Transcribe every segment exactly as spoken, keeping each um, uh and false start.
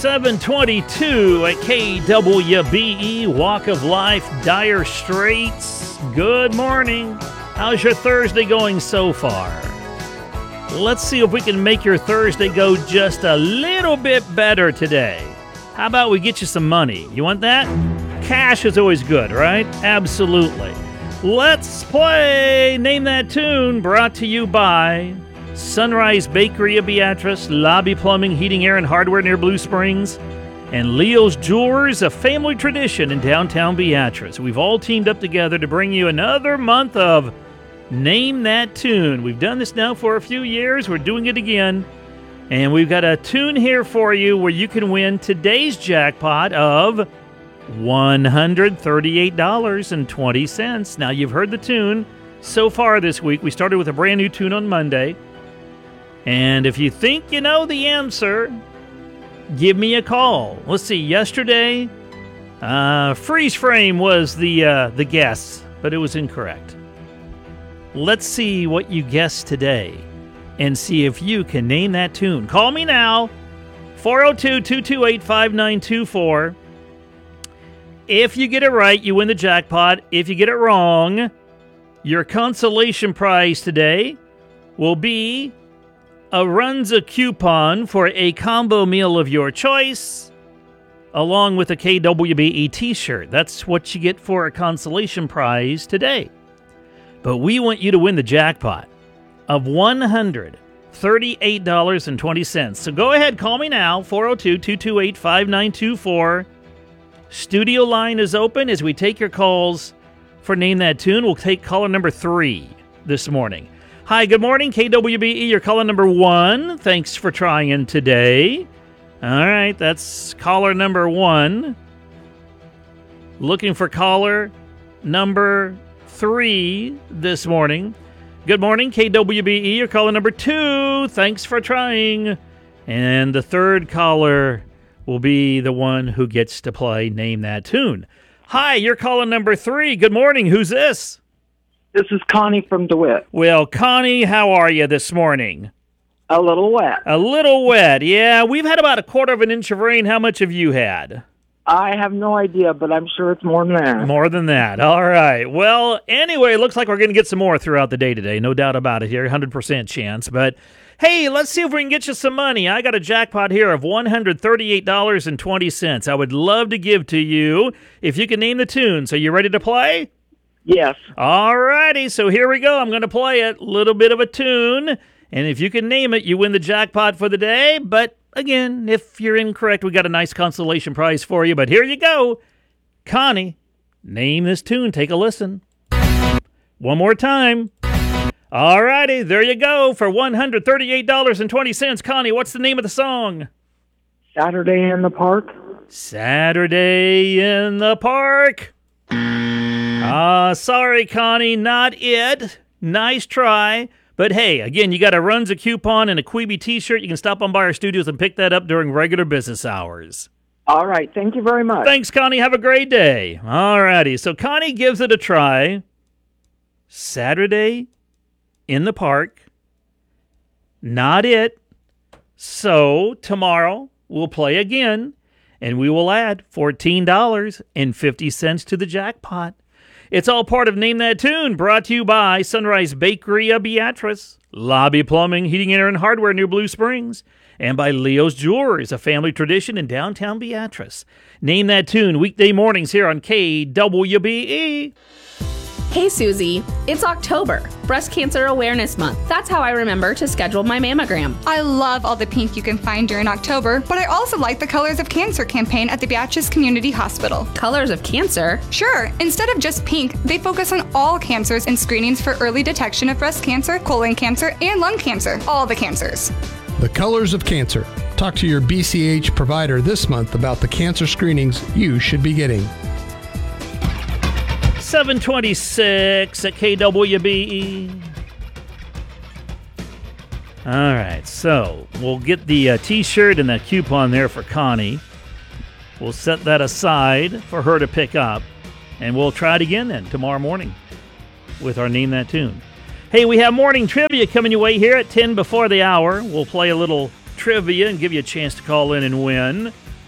seven twenty-two at K W B E, Walk of Life, Dire Straits. Good morning. How's your Thursday going so far? Let's see if we can make your Thursday go just a little bit better today. How about we get you some money? You want that? Cash is always good, right? Absolutely. Let's play Name That Tune, brought to you by Sunrise Bakery of Beatrice, Lobby Plumbing, Heating, Air, and Hardware near Blue Springs, and Leo's Jewelers, a family tradition in downtown Beatrice. We've all teamed up together to bring you another month of Name That Tune. We've done this now for a few years. We're doing it again. And we've got a tune here for you where you can win today's jackpot of one hundred thirty-eight dollars and twenty cents. Now, you've heard the tune so far this week. We started with a brand new tune on Monday. And if you think you know the answer, give me a call. Let's see, yesterday, uh, Freeze Frame was the uh, the guess, but it was incorrect. Let's see what you guessed today and see if you can name that tune. Call me now, four oh two, two two eight, five nine two four. If you get it right, you win the jackpot. If you get it wrong, your consolation prize today will be a Runza coupon for a combo meal of your choice, along with a K W B E t-shirt. That's what you get for a consolation prize today. But we want you to win the jackpot of one hundred thirty-eight dollars and twenty cents. So go ahead, call me now, four oh two, two two eight, five nine two four. Studio line is open as we take your calls for Name That Tune. We'll take caller number three this morning. Hi, good morning, K W B E. You're caller number one. Thanks for trying today. All right, that's caller number one. Looking for caller number three this morning. Good morning, K W B E. You're caller number two. Thanks for trying. And the third caller will be the one who gets to play Name That Tune. Hi, you're caller number three. Good morning. Who's this? This is Connie from DeWitt. Well, Connie, how are you this morning? A little wet. A little wet, yeah. We've had about a quarter of an inch of rain. How much have you had? I have no idea, but I'm sure it's more than that. More than that. All right. Well, anyway, it looks like we're going to get some more throughout the day today. No doubt about it here. one hundred percent chance. But, hey, let's see if we can get you some money. I got a jackpot here of one hundred thirty-eight dollars and twenty cents. I would love to give to you if you can name the tune. So you ready to play? Yes. All righty. So here we go. I'm going to play it. A little bit of a tune. And if you can name it, you win the jackpot for the day. But again, if you're incorrect, we got a nice consolation prize for you. But here you go. Connie, name this tune. Take a listen. One more time. All righty. There you go for one hundred thirty-eight dollars and twenty cents. Connie, what's the name of the song? Saturday in the Park. Saturday in the Park. Uh, sorry, Connie, not it. Nice try. But hey, again, you got a Runza coupon and a Queeby t-shirt. You can stop on by our studios and pick that up during regular business hours. All right. Thank you very much. Thanks, Connie. Have a great day. All righty. So Connie gives it a try. Saturday in the Park. Not it. So tomorrow we'll play again, and we will add fourteen dollars and fifty cents to the jackpot. It's all part of Name That Tune, brought to you by Sunrise Bakery of Beatrice, Lobby Plumbing, Heating, Air, and Hardware near Blue Springs, and by Leo's Jewelers, a family tradition in downtown Beatrice. Name That Tune, weekday mornings here on K W B E. Hey, Susie. It's October, Breast Cancer Awareness Month. That's how I remember to schedule my mammogram. I love all the pink you can find during October, but I also like the Colors of Cancer campaign at the Beatrice Community Hospital. Colors of Cancer? Sure. Instead of just pink, they focus on all cancers and screenings for early detection of breast cancer, colon cancer, and lung cancer. All the cancers. The Colors of Cancer. Talk to your B C H provider this month about the cancer screenings you should be getting. seven twenty-six at K W B E. All right, so we'll get the uh, t-shirt and that coupon there for Connie. We'll set that aside for her to pick up, and we'll try it again then tomorrow morning with our Name That Tune. Hey, we have morning trivia coming your way here at ten before the hour. We'll play a little trivia and give you a chance to call in and win.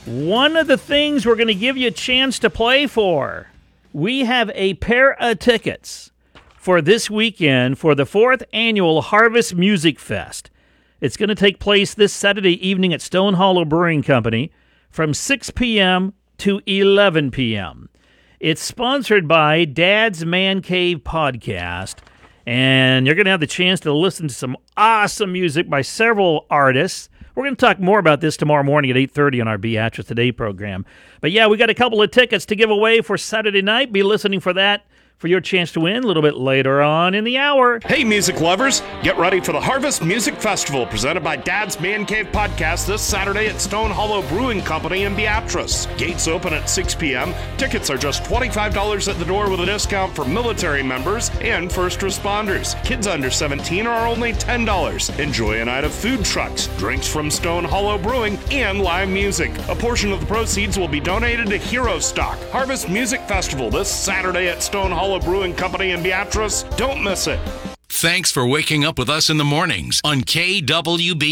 One of the things we're going to give you a chance to play for, we have a pair of tickets for this weekend for the fourth annual Harvest Music Fest. It's going to take place this Saturday evening at Stone Hollow Brewing Company from six p.m. to eleven p.m. It's sponsored by Dad's Man Cave Podcast, and you're going to have the chance to listen to some awesome music by several artists. We're going to talk more about this tomorrow morning at eight thirty on our Beatrice Today program. But yeah, we got a couple of tickets to give away for Saturday night. Be listening for that, for your chance to win a little bit later on in the hour. Hey, music lovers, get ready for the Harvest Music Festival presented by Dad's Man Cave Podcast this Saturday at Stone Hollow Brewing Company in Beatrice. Gates open at six p.m. Tickets are just twenty-five dollars at the door with a discount for military members and first responders. Kids under seventeen are only ten dollars. Enjoy a night of food trucks, drinks from Stone Hollow Brewing, and live music. A portion of the proceeds will be donated to Hero Stock. Harvest Music Festival this Saturday at Stone Hollow Brewing Company in Beatrice. Don't miss it. Thanks for waking up with us in the mornings on K W B